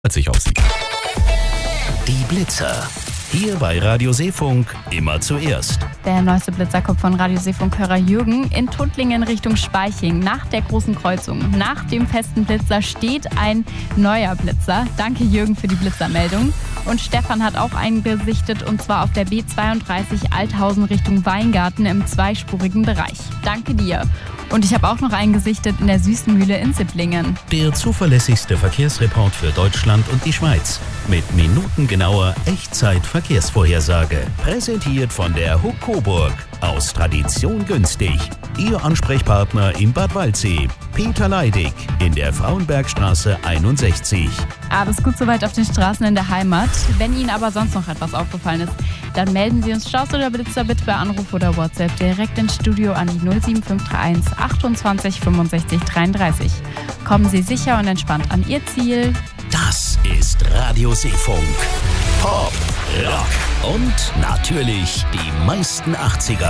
sich auf Sie. Die Blitzer. Hier bei Radio Seefunk immer zuerst. Der neueste Blitzer kommt von Radio Seefunk-Hörer Jürgen in Tuttlingen Richtung Speiching. Nach der großen Kreuzung, nach dem festen Blitzer steht ein neuer Blitzer. Danke Jürgen für die Blitzermeldung. Und Stefan hat auch einen gesichtet, und zwar auf der B32 Althausen Richtung Weingarten im zweispurigen Bereich. Danke dir. Und ich habe auch noch einen gesichtet in der Süßenmühle in Sipplingen. Der zuverlässigste Verkehrsreport für Deutschland und die Schweiz. Mit minutengenauer Echtzeit-Verkehrsvorhersage. Präsentiert von der Huck Coburg. Aus Tradition günstig. Ihr Ansprechpartner in Bad Waldsee. Peter Leidig in der Frauenbergstraße 61. Alles gut soweit auf den Straßen in der Heimat. Wenn Ihnen aber sonst noch etwas aufgefallen ist, dann melden Sie uns Staus oder Blitzer bitte per Anruf oder WhatsApp direkt ins Studio an die 07531 28 65 33. Kommen Sie sicher und entspannt an Ihr Ziel. Das ist Radio Seefunk. Pop, Rock und natürlich die meisten 80er.